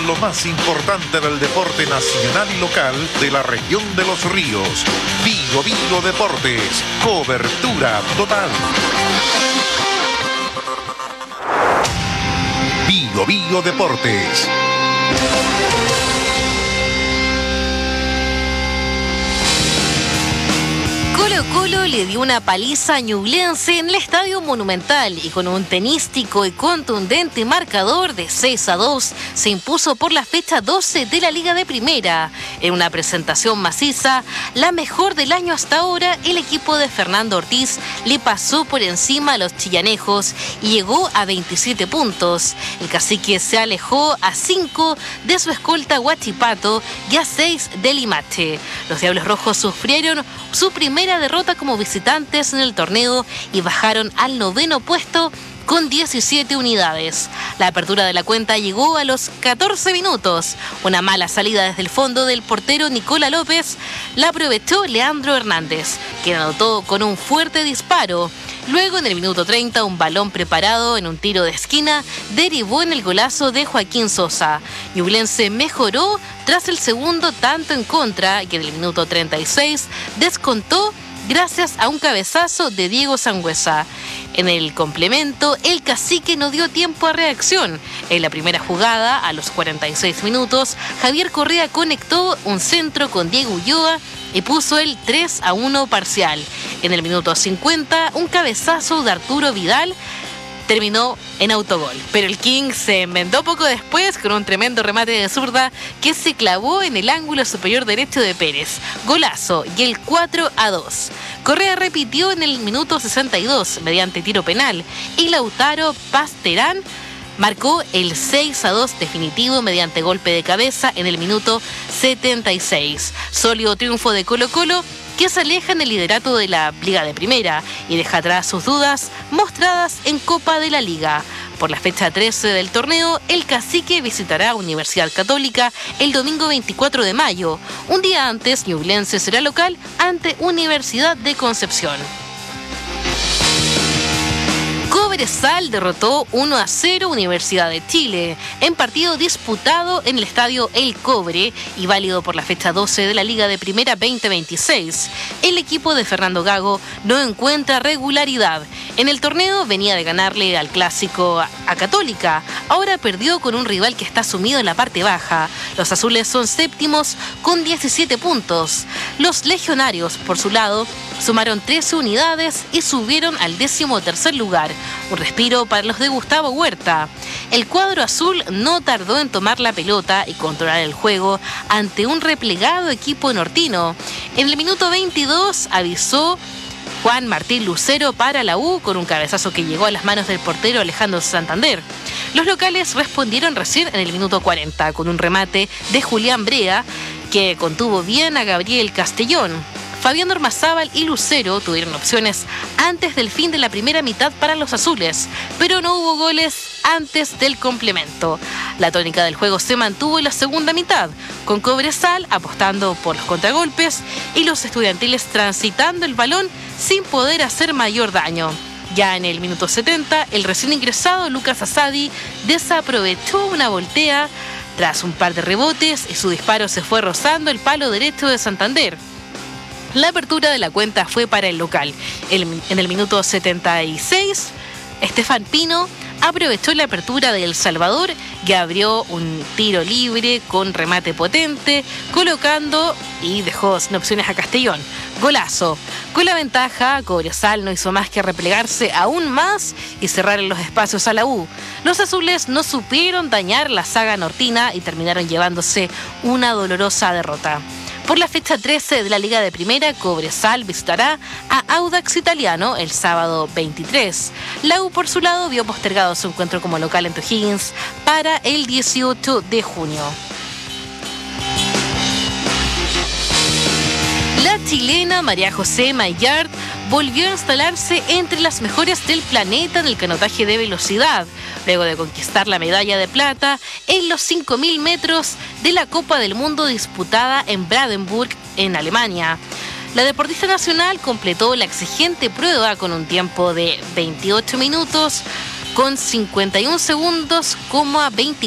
lo más importante del deporte nacional y local de la región de Los Ríos. Vigo Vigo Deportes, cobertura total. Vigo Vigo Deportes. Colo-Colo le dio una paliza a Ñublense en el Estadio Monumental y con un tenístico y contundente marcador de 6-2 se impuso por la fecha 12 de la Liga de Primera. En una presentación maciza, la mejor del año hasta ahora, el equipo de Fernando Ortiz le pasó por encima a los chillanejos y llegó a 27 puntos. El cacique se alejó a 5 de su escolta Huachipato y a 6 de Limache. Los Diablos Rojos sufrieron su primera derrota como visitantes en el torneo y bajaron al 9º puesto con 17 unidades. La apertura de la cuenta llegó a los 14 minutos. Una mala salida desde el fondo del portero Nicola López la aprovechó Leandro Hernández, que anotó con un fuerte disparo. Luego, en el minuto 30, un balón preparado en un tiro de esquina derivó en el golazo de Joaquín Sosa. Ñublense mejoró tras el segundo tanto en contra, que en el minuto 36 descontó gracias a un cabezazo de Diego Sangüesa. En el complemento, el cacique no dio tiempo a reacción. En la primera jugada, a los 46 minutos, Javier Correa conectó un centro con Diego Ulloa y puso el 3-1 parcial. En el minuto 50, un cabezazo de Arturo Vidal terminó en autogol, pero el King se enmendó poco después con un tremendo remate de zurda que se clavó en el ángulo superior derecho de Pérez. Golazo y el 4-2. Correa repitió en el minuto 62 mediante tiro penal y Lautaro Pasterán marcó el 6-2 definitivo mediante golpe de cabeza en el minuto 76. Sólido triunfo de Colo-Colo, que se aleja en el liderato de la Liga de Primera y deja atrás sus dudas mostradas en Copa de la Liga. Por la fecha 13 del torneo, el cacique visitará Universidad Católica el domingo 24 de mayo. Un día antes, Ñublense será local ante Universidad de Concepción. Cobresal derrotó 1-0 Universidad de Chile en partido disputado en el estadio El Cobre y válido por la fecha 12 de la Liga de Primera 2026. El equipo de Fernando Gago no encuentra regularidad. En el torneo venía de ganarle al clásico a Católica. Ahora perdió con un rival que está sumido en la parte baja. Los azules son séptimos con 17 puntos. Los legionarios, por su lado, sumaron 13 unidades y subieron al 13º lugar. Un respiro para los de Gustavo Huerta. El cuadro azul no tardó en tomar la pelota y controlar el juego ante un replegado equipo nortino. En el minuto 22 avisó Juan Martín Lucero para la U con un cabezazo que llegó a las manos del portero Alejandro Santander. Los locales respondieron recién en el minuto 40 con un remate de Julián Brea que contuvo bien a Gabriel Castellón. Fabián Ormazábal y Lucero tuvieron opciones antes del fin de la primera mitad para los azules, pero no hubo goles antes del complemento. La tónica del juego se mantuvo en la segunda mitad, con Cobresal apostando por los contragolpes y los estudiantiles transitando el balón sin poder hacer mayor daño. Ya en el minuto 70, el recién ingresado Lucas Asadi desaprovechó una voltea tras un par de rebotes y su disparo se fue rozando el palo derecho de Santander. La apertura de la cuenta fue para el local. En el minuto 76, Estefan Pino aprovechó la apertura de El Salvador y abrió un tiro libre con remate potente, colocando y dejó sin opciones a Castellón. Golazo. Con la ventaja, Cobresal no hizo más que replegarse aún más y cerrar los espacios a la U. Los azules no supieron dañar la saga nortina y terminaron llevándose una dolorosa derrota. Por la fecha 13 de la Liga de Primera, Cobresal visitará a Audax Italiano el sábado 23. La U, por su lado, vio postergado su encuentro como local en O'Higgins para el 18 de junio. La chilena María José Maillard volvió a instalarse entre las mejores del planeta en el canotaje de velocidad, luego de conquistar la medalla de plata en los 5.000 metros de la Copa del Mundo disputada en Brandenburg, en Alemania. La deportista nacional completó la exigente prueba con un tiempo de 28 minutos con 51 segundos, 24